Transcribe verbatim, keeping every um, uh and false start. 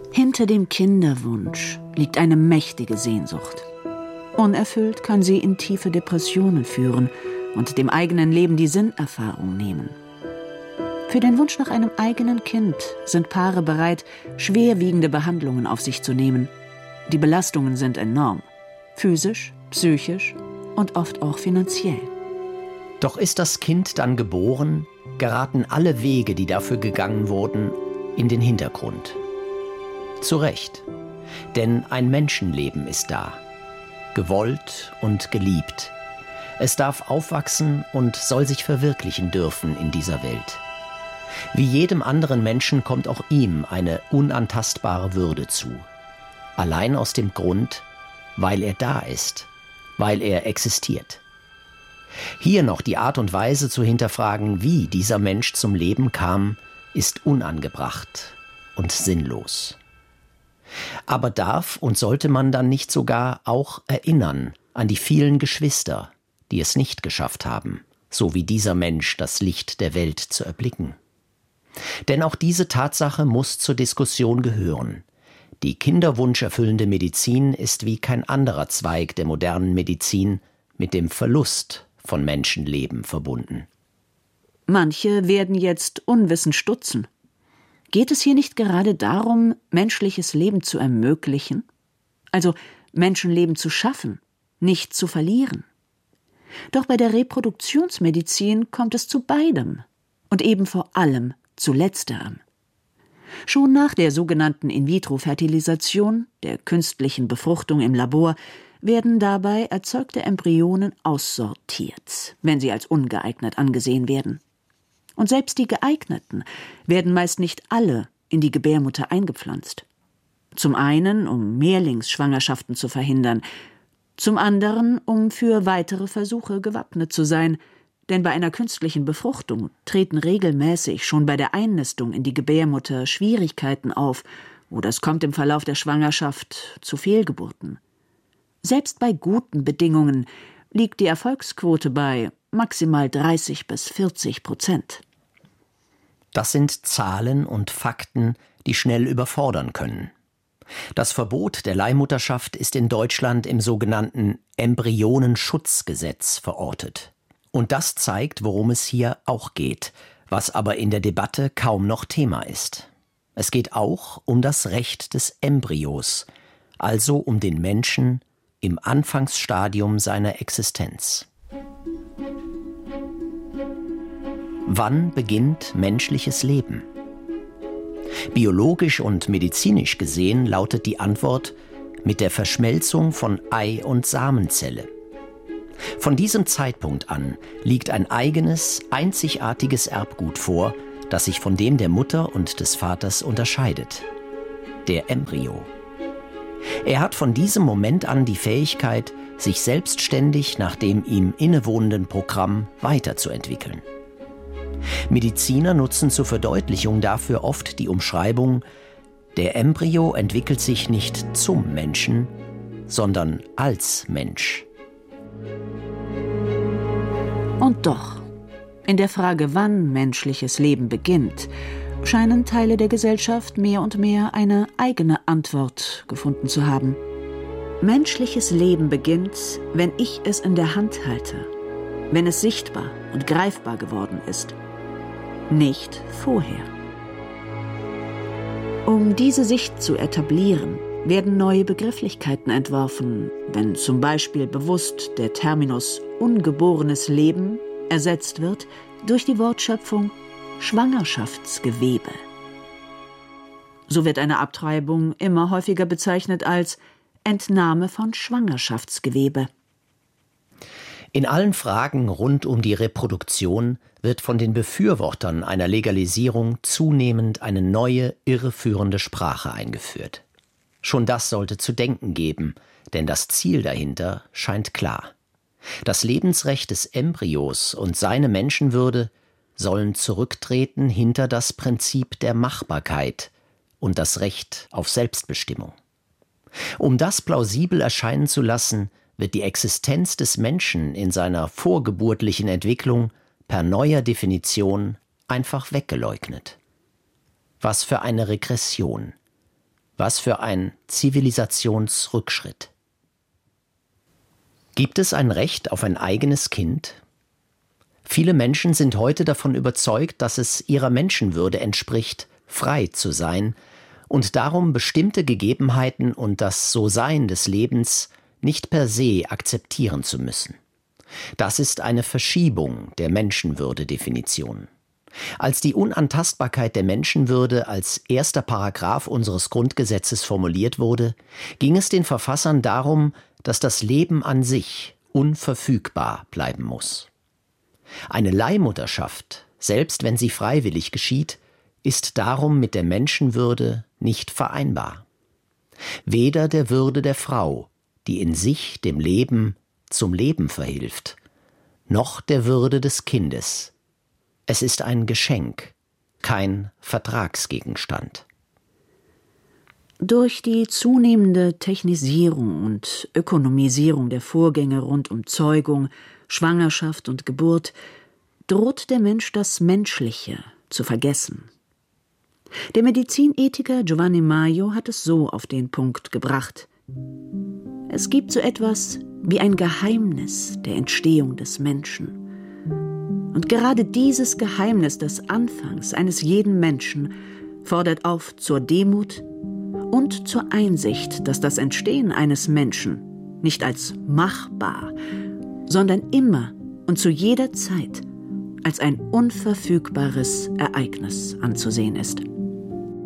Hinter dem Kinderwunsch liegt eine mächtige Sehnsucht. Unerfüllt kann sie in tiefe Depressionen führen und dem eigenen Leben die Sinnerfahrung nehmen. Für den Wunsch nach einem eigenen Kind sind Paare bereit, schwerwiegende Behandlungen auf sich zu nehmen. Die Belastungen sind enorm, physisch, psychisch und oft auch finanziell. Doch ist das Kind dann geboren, geraten alle Wege, die dafür gegangen wurden, in den Hintergrund. Zu Recht, denn ein Menschenleben ist da, gewollt und geliebt. Es darf aufwachsen und soll sich verwirklichen dürfen in dieser Welt. Wie jedem anderen Menschen kommt auch ihm eine unantastbare Würde zu. Allein aus dem Grund, weil er da ist, weil er existiert. Hier noch die Art und Weise zu hinterfragen, wie dieser Mensch zum Leben kam, ist unangebracht und sinnlos. Aber darf und sollte man dann nicht sogar auch erinnern an die vielen Geschwister, die es nicht geschafft haben, so wie dieser Mensch das Licht der Welt zu erblicken? Denn auch diese Tatsache muss zur Diskussion gehören. Die kinderwunscherfüllende Medizin ist wie kein anderer Zweig der modernen Medizin mit dem Verlust von Menschenleben verbunden. Manche werden jetzt unwissend stutzen. Geht es hier nicht gerade darum, menschliches Leben zu ermöglichen? Also Menschenleben zu schaffen, nicht zu verlieren? Doch bei der Reproduktionsmedizin kommt es zu beidem und eben vor allem zu letzterem. Schon nach der sogenannten In-vitro-Fertilisation, der künstlichen Befruchtung im Labor, werden dabei erzeugte Embryonen aussortiert, wenn sie als ungeeignet angesehen werden. Und selbst die geeigneten werden meist nicht alle in die Gebärmutter eingepflanzt. Zum einen, um Mehrlingsschwangerschaften zu verhindern, zum anderen, um für weitere Versuche gewappnet zu sein, denn bei einer künstlichen Befruchtung treten regelmäßig schon bei der Einnistung in die Gebärmutter Schwierigkeiten auf oder es kommt im Verlauf der Schwangerschaft zu Fehlgeburten. Selbst bei guten Bedingungen liegt die Erfolgsquote bei maximal dreißig bis vierzig Prozent. Das sind Zahlen und Fakten, die schnell überfordern können. Das Verbot der Leihmutterschaft ist in Deutschland im sogenannten Embryonenschutzgesetz verortet. Und das zeigt, worum es hier auch geht, was aber in der Debatte kaum noch Thema ist. Es geht auch um das Recht des Embryos, also um den Menschen im Anfangsstadium seiner Existenz. Wann beginnt menschliches Leben? Biologisch und medizinisch gesehen lautet die Antwort mit der Verschmelzung von Ei- und Samenzelle. Von diesem Zeitpunkt an liegt ein eigenes, einzigartiges Erbgut vor, das sich von dem der Mutter und des Vaters unterscheidet: der Embryo. Er hat von diesem Moment an die Fähigkeit, sich selbstständig nach dem ihm innewohnenden Programm weiterzuentwickeln. Mediziner nutzen zur Verdeutlichung dafür oft die Umschreibung: der Embryo entwickelt sich nicht zum Menschen, sondern als Mensch. Und doch, in der Frage, wann menschliches Leben beginnt, scheinen Teile der Gesellschaft mehr und mehr eine eigene Antwort gefunden zu haben. Menschliches Leben beginnt, wenn ich es in der Hand halte, wenn es sichtbar und greifbar geworden ist. Nicht vorher. Um diese Sicht zu etablieren, werden neue Begrifflichkeiten entworfen, wenn zum Beispiel bewusst der Terminus ungeborenes Leben ersetzt wird durch die Wortschöpfung Schwangerschaftsgewebe. So wird eine Abtreibung immer häufiger bezeichnet als Entnahme von Schwangerschaftsgewebe. In allen Fragen rund um die Reproduktion wird von den Befürwortern einer Legalisierung zunehmend eine neue, irreführende Sprache eingeführt. Schon das sollte zu denken geben, denn das Ziel dahinter scheint klar. Das Lebensrecht des Embryos und seine Menschenwürde sollen zurücktreten hinter das Prinzip der Machbarkeit und das Recht auf Selbstbestimmung. Um das plausibel erscheinen zu lassen, wird die Existenz des Menschen in seiner vorgeburtlichen Entwicklung per neuer Definition einfach weggeleugnet. Was für eine Regression. Was für ein Zivilisationsrückschritt. Gibt es ein Recht auf ein eigenes Kind? Viele Menschen sind heute davon überzeugt, dass es ihrer Menschenwürde entspricht, frei zu sein und darum bestimmte Gegebenheiten und das So-Sein des Lebens nicht per se akzeptieren zu müssen. Das ist eine Verschiebung der Menschenwürde-Definition. Als die Unantastbarkeit der Menschenwürde als erster Paragraph unseres Grundgesetzes formuliert wurde, ging es den Verfassern darum, dass das Leben an sich unverfügbar bleiben muss. Eine Leihmutterschaft, selbst wenn sie freiwillig geschieht, ist darum mit der Menschenwürde nicht vereinbar. Weder der Würde der Frau, die in sich dem Leben zum Leben verhilft, noch der Würde des Kindes. Es ist ein Geschenk, kein Vertragsgegenstand. Durch die zunehmende Technisierung und Ökonomisierung der Vorgänge rund um Zeugung, Schwangerschaft und Geburt droht der Mensch das Menschliche zu vergessen. Der Medizinethiker Giovanni Maio hat es so auf den Punkt gebracht: Es gibt so etwas wie ein Geheimnis der Entstehung des Menschen. Und gerade dieses Geheimnis des Anfangs eines jeden Menschen fordert auf zur Demut und zur Einsicht, dass das Entstehen eines Menschen nicht als machbar, sondern immer und zu jeder Zeit als ein unverfügbares Ereignis anzusehen ist.